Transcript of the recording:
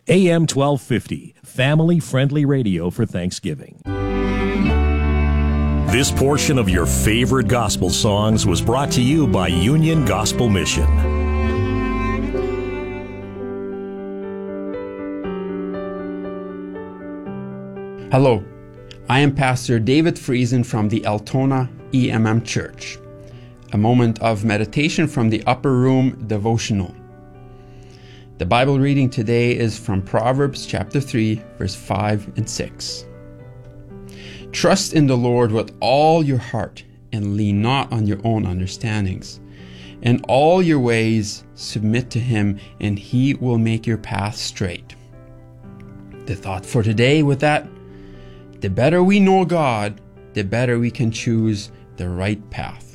AM 1250, family-friendly radio for Thanksgiving. This portion of your favorite gospel songs was brought to you by Union Gospel Mission. Hello, I am Pastor David Friesen from the Altona EMM Church. A moment of meditation from the Upper Room Devotional. The Bible reading today is from Proverbs chapter 3, verse 5 and 6. Trust in the Lord with all your heart and lean not on your own understandings. In all your ways submit to Him, and He will make your path straight. The thought for today with that, the better we know God, the better we can choose the right path.